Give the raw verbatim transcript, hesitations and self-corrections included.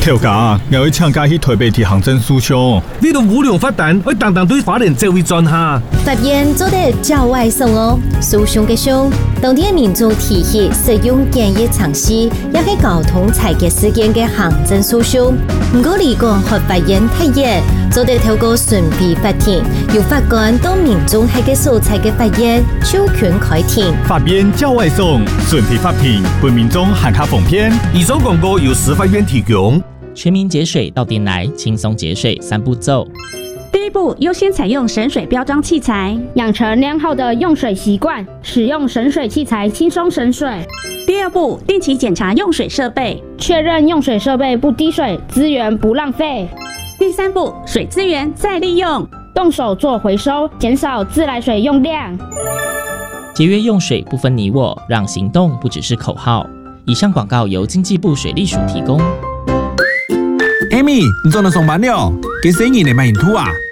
跳架，我要请假去台北提行政诉讼。 你都无良发蛋，我当当对法律这位专下。 法院做得较外送哦，诉讼嘅凶，当地民众提起使用检疫尝试，也係交通裁决事件嘅行政訴訟。不過嚟講，和法院睇嘢，做得透過順備法庭，由法官到民眾喺嘅所裁嘅法院授權開庭。 法院較外送，順備法庭，為民眾限卡奉騙。 以上廣告由司法院提供。 全民节水到店来，轻松节水三步骤。 第一步，优先采用省水标章器材， 养成良好的用水习惯，使用省水器材轻松省水。 第二步，定期检查用水设备， 确认用水设备不滴水，资源不浪费。 第三步，水资源再利用， 动手做回收，减少自来水用量。 节约用水不分你我，让行动不只是口号。以上广告由经济部水利署提供。 Amy， 你做到上班了？幾時你嚟買鹽土啊？